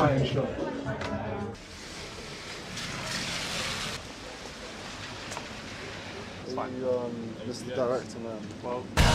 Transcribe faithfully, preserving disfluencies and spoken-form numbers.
exciting shot. You, um, Mister Director, man. Well,